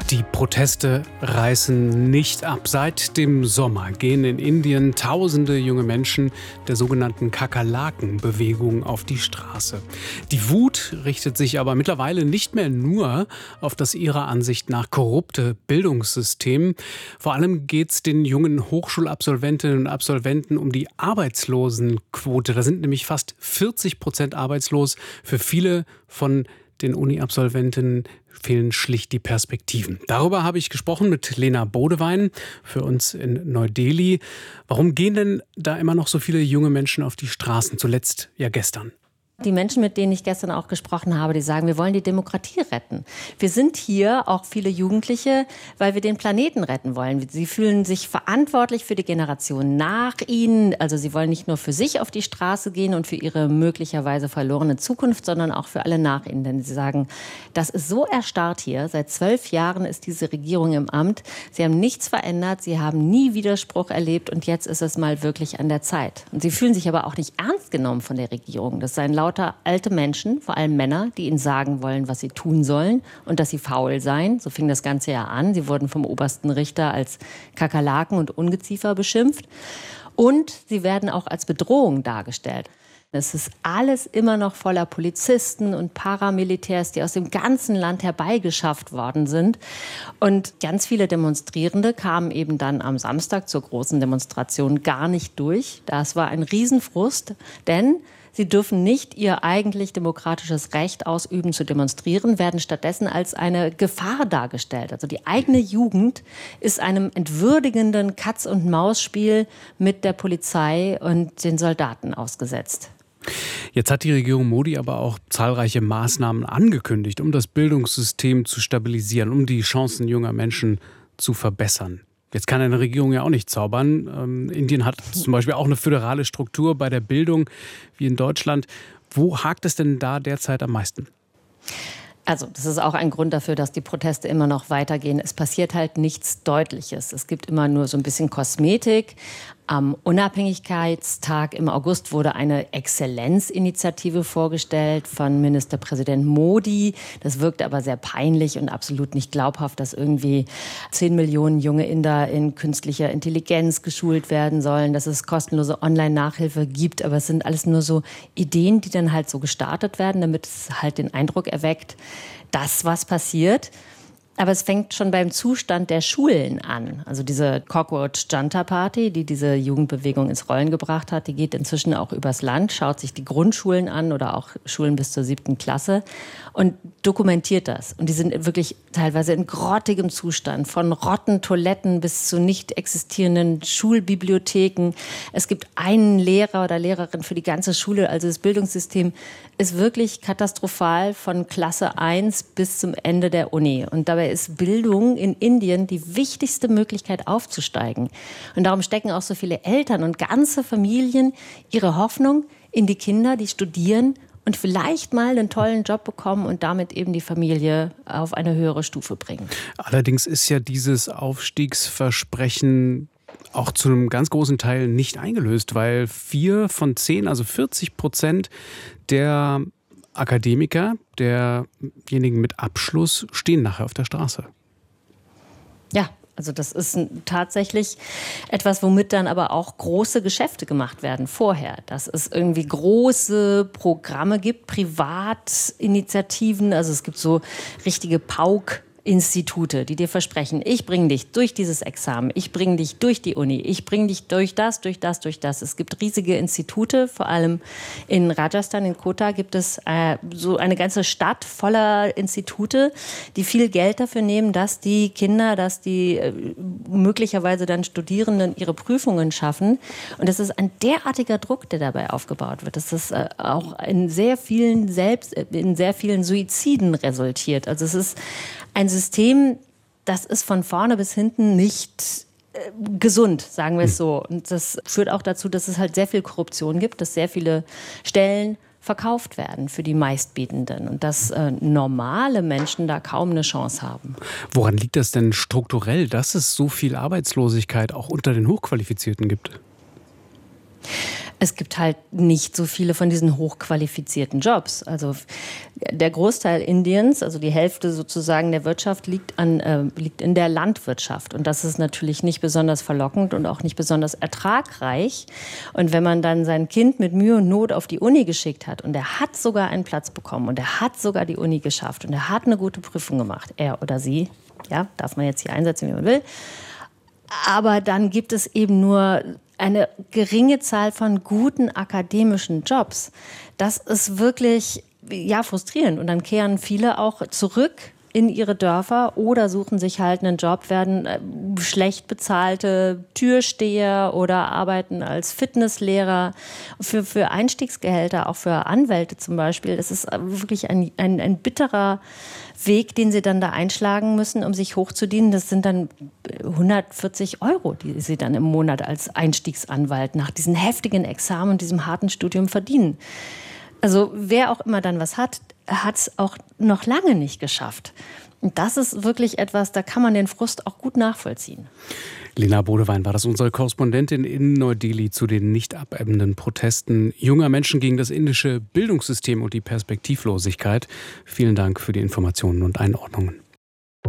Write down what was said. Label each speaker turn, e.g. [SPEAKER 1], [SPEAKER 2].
[SPEAKER 1] Die Proteste reißen nicht ab. Seit dem Sommer gehen in Indien tausende junge Menschen der sogenannten Kakerlaken-Bewegung auf die Straße. Die Wut richtet sich aber mittlerweile nicht mehr nur auf das ihrer Ansicht nach korrupte Bildungssystem. Vor allem geht es den jungen Hochschulabsolventinnen und Absolventen um die Arbeitslosenquote. Da sind nämlich fast 40% arbeitslos. Für viele von den Uni-Absolventinnen fehlen schlicht die Perspektiven. Darüber habe ich gesprochen mit Lena Bodewein für uns in Neu-Delhi. Warum gehen denn da immer noch so viele junge Menschen auf die Straßen? Zuletzt ja gestern.
[SPEAKER 2] Die Menschen, mit denen ich gestern auch gesprochen habe, die sagen, wir wollen die Demokratie retten. Wir sind hier, auch viele Jugendliche, weil wir den Planeten retten wollen. Sie fühlen sich verantwortlich für die Generation nach ihnen. Also sie wollen nicht nur für sich auf die Straße gehen und für ihre möglicherweise verlorene Zukunft, sondern auch für alle nach ihnen. Denn sie sagen, das ist so erstarrt hier. Seit 12 Jahren ist diese Regierung im Amt. Sie haben nichts verändert. Sie haben nie Widerspruch erlebt. Und jetzt ist es mal wirklich an der Zeit. Und sie fühlen sich aber auch nicht ernst genommen von der Regierung. Das seien lauter alte Menschen, vor allem Männer, die ihnen sagen wollen, was sie tun sollen und dass sie faul seien. So fing das Ganze ja an. Sie wurden vom obersten Richter als Kakerlaken und Ungeziefer beschimpft. Und sie werden auch als Bedrohung dargestellt. Es ist alles immer noch voller Polizisten und Paramilitärs, die aus dem ganzen Land herbeigeschafft worden sind. Und ganz viele Demonstrierende kamen eben dann am Samstag zur großen Demonstration gar nicht durch. Das war ein Riesenfrust, denn sie dürfen nicht ihr eigentlich demokratisches Recht ausüben, zu demonstrieren, werden stattdessen als eine Gefahr dargestellt. Also die eigene Jugend ist einem entwürdigenden Katz-und-Maus-Spiel mit der Polizei und den Soldaten ausgesetzt.
[SPEAKER 1] Jetzt hat die Regierung Modi aber auch zahlreiche Maßnahmen angekündigt, um das Bildungssystem zu stabilisieren, um die Chancen junger Menschen zu verbessern. Jetzt kann eine Regierung ja auch nicht zaubern. Indien hat zum Beispiel auch eine föderale Struktur bei der Bildung wie in Deutschland. Wo hakt es denn da derzeit am meisten?
[SPEAKER 2] Also das ist auch ein Grund dafür, dass die Proteste immer noch weitergehen. Es passiert halt nichts Deutliches. Es gibt immer nur so ein bisschen Kosmetik. Am Unabhängigkeitstag im August wurde eine Exzellenzinitiative vorgestellt von Ministerpräsident Modi. Das wirkte aber sehr peinlich und absolut nicht glaubhaft, dass irgendwie 10 Millionen junge Inder in künstlicher Intelligenz geschult werden sollen, dass es kostenlose Online-Nachhilfe gibt. Aber es sind alles nur so Ideen, die dann halt so gestartet werden, damit es halt den Eindruck erweckt, dass was passiert. Aber es fängt schon beim Zustand der Schulen an. Also diese Cockroach Junta Party, die diese Jugendbewegung ins Rollen gebracht hat, die geht inzwischen auch übers Land, schaut sich die Grundschulen an oder auch Schulen bis zur 7. Klasse und dokumentiert das. Und die sind wirklich teilweise in grottigem Zustand, von Rottentoiletten bis zu nicht existierenden Schulbibliotheken. Es gibt einen Lehrer oder Lehrerin für die ganze Schule. Also das Bildungssystem ist wirklich katastrophal von Klasse 1 bis zum Ende der Uni. Und dabei ist Bildung in Indien die wichtigste Möglichkeit aufzusteigen. Und darum stecken auch so viele Eltern und ganze Familien ihre Hoffnung in die Kinder, die studieren und vielleicht mal einen tollen Job bekommen und damit eben die Familie auf eine höhere Stufe bringen.
[SPEAKER 1] Allerdings ist ja dieses Aufstiegsversprechen auch zu einem ganz großen Teil nicht eingelöst, weil 4 von 10, also 40% der Akademiker, derjenigen mit Abschluss, stehen nachher auf der Straße.
[SPEAKER 2] Ja, also das ist tatsächlich etwas, womit dann aber auch große Geschäfte gemacht werden vorher. Dass es irgendwie große Programme gibt, Privatinitiativen, also es gibt so richtige Institute, die dir versprechen, ich bringe dich durch dieses Examen, ich bringe dich durch die Uni, ich bringe dich durch das, durch das, durch das. Es gibt riesige Institute, vor allem in Rajasthan, in Kota gibt es so eine ganze Stadt voller Institute, die viel Geld dafür nehmen, dass die Kinder, dass die möglicherweise dann Studierenden ihre Prüfungen schaffen. Und es ist ein derartiger Druck, der dabei aufgebaut wird, dass das auch in sehr vielen Suiziden resultiert. Also es ist ein System, das ist von vorne bis hinten nicht gesund, sagen wir es so. Und das führt auch dazu, dass es halt sehr viel Korruption gibt, dass sehr viele Stellen verkauft werden für die Meistbietenden und dass normale Menschen da kaum eine Chance haben.
[SPEAKER 1] Woran liegt das denn strukturell, dass es so viel Arbeitslosigkeit auch unter den Hochqualifizierten gibt?
[SPEAKER 2] Es gibt halt nicht so viele von diesen hochqualifizierten Jobs. Also der Großteil Indiens, also die Hälfte sozusagen der Wirtschaft, liegt in der Landwirtschaft. Und das ist natürlich nicht besonders verlockend und auch nicht besonders ertragreich. Und wenn man dann sein Kind mit Mühe und Not auf die Uni geschickt hat und er hat sogar einen Platz bekommen und er hat sogar die Uni geschafft und er hat eine gute Prüfung gemacht, er oder sie, ja, darf man jetzt hier einsetzen, wie man will. Aber dann gibt es eben nur eine geringe Zahl von guten akademischen Jobs. Das ist wirklich, ja, frustrierend. Und dann kehren viele auch zurück in ihre Dörfer oder suchen sich halt einen Job, werden schlecht bezahlte Türsteher oder arbeiten als Fitnesslehrer. Für Einstiegsgehälter, auch für Anwälte zum Beispiel, das ist wirklich ein bitterer Weg, den sie dann da einschlagen müssen, um sich hochzudienen. Das sind dann 140 €, die sie dann im Monat als Einstiegsanwalt nach diesem heftigen Examen und diesem harten Studium verdienen. Also wer auch immer dann was hat es auch noch lange nicht geschafft. Und das ist wirklich etwas, da kann man den Frust auch gut nachvollziehen.
[SPEAKER 1] Lena Bodewein war das, unsere Korrespondentin in Neu-Delhi zu den nicht abebbenden Protesten junger Menschen gegen das indische Bildungssystem und die Perspektivlosigkeit. Vielen Dank für die Informationen und Einordnungen.